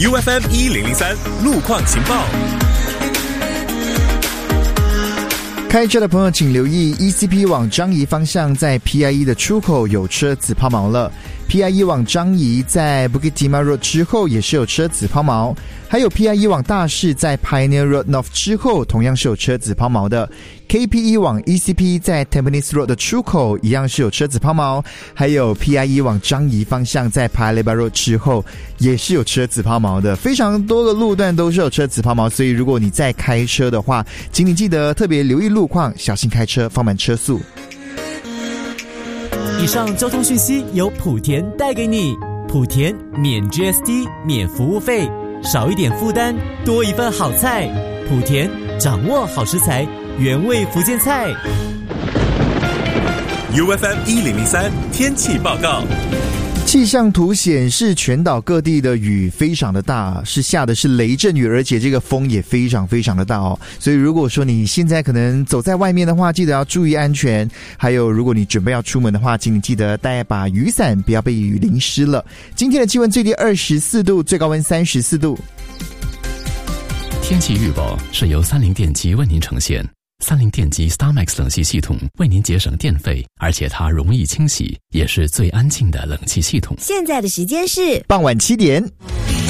UFM 1003路况情报。 开车的朋友请留意 ECP 往樟宜方向在 PIE 的出口有车子抛锚了， PIE 往樟宜在 Bukit Timah Road 之后也是有车子抛锚，还有 PIE 往大士在 Pioneer Road North 之后同样是有车子抛锚的， KPE 往 ECP 在 Tampines Road 的出口一样是有车子抛锚，还有 PIE 往樟宜方向在 Paya Lebar Road 之后也是有车子抛锚的，非常多的路段都是有车子抛锚，所以如果你在开车的话，请你记得特别留意路况，小心开车，放慢车速。 以上交通讯息由莆田带给你，莆田免 GST 免服务费，少一点负担，多一份好菜。莆田掌握好食材，原味福建菜。 UFM 1003天气报告。 气象图显示全岛各地的雨非常的大，是下的是雷阵雨，而且这个风也非常非常的大哦。所以如果说你现在可能走在外面的话，记得要注意安全。还有如果你准备要出门的话，请你记得带把雨伞，不要被雨淋湿了。今天的气温最低24度，最高温34度。 天气预报是由30电机为您呈现。30电机 StarMax 冷气系统为您节省电费，而且它容易清洗，也是最安静的冷气系统。 现在的时间是傍晚7点。